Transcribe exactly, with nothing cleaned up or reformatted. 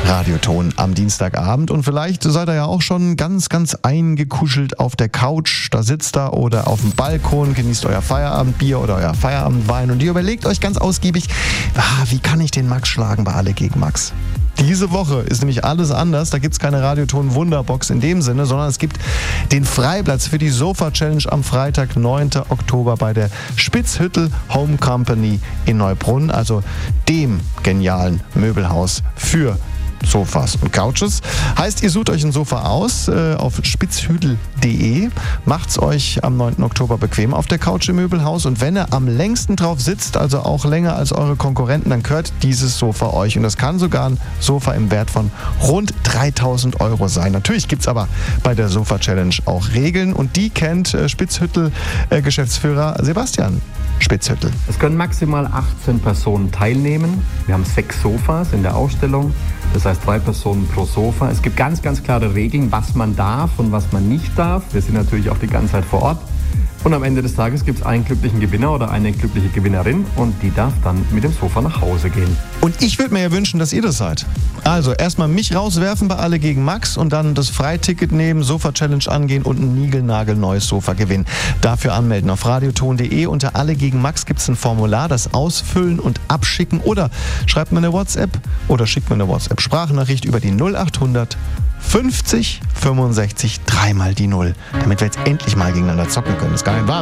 Radioton am Dienstagabend. Und vielleicht seid ihr ja auch schon ganz, ganz eingekuschelt auf der Couch. Da sitzt ihr oder auf dem Balkon, genießt euer Feierabendbier oder euer Feierabendwein. Und ihr überlegt euch ganz ausgiebig, ah, wie kann ich den Max schlagen bei Alle gegen Max? Diese Woche ist nämlich alles anders. Da gibt es keine Radioton-Wunderbox in dem Sinne, sondern es gibt den Freiplatz für die Sofa-Challenge am Freitag, neunten Oktober bei der Spitzhüttel Home Company in Neubrunn, also dem genialen Möbelhaus für Sofas und Couches. Heißt, ihr sucht euch ein Sofa aus äh, auf spitzhüttel punkt de, macht's euch am neunten Oktober bequem auf der Couch im Möbelhaus und wenn ihr am längsten drauf sitzt, also auch länger als eure Konkurrenten, dann gehört dieses Sofa euch und das kann sogar ein Sofa im Wert von rund dreitausend Euro sein. Natürlich gibt's aber bei der Sofa-Challenge auch Regeln und die kennt äh, Spitzhüttel-Geschäftsführer äh, Sebastian Spitzhüttel. Es können maximal achtzehn Personen teilnehmen. Wir haben sechs Sofas in der Ausstellung. Das heißt drei Personen pro Sofa. Es gibt ganz, ganz klare Regeln, was man darf und was man nicht darf. Wir sind natürlich auch die ganze Zeit vor Ort. Und am Ende des Tages gibt es einen glücklichen Gewinner oder eine glückliche Gewinnerin und die darf dann mit dem Sofa nach Hause gehen. Und ich würde mir ja wünschen, dass ihr das seid. Also erstmal mich rauswerfen bei Alle gegen Max und dann das Freiticket nehmen, Sofa-Challenge angehen und ein niegelnagelneues Sofa gewinnen. Dafür anmelden auf radioton punkt de. Unter Alle gegen Max gibt es ein Formular, das ausfüllen und abschicken oder schreibt mir eine WhatsApp oder schickt mir eine WhatsApp-Sprachnachricht über die null achthundert fünfzig fünfundsechzig dreimal die Null, damit wir jetzt endlich mal gegeneinander zocken können. Das ist gar nicht wahr.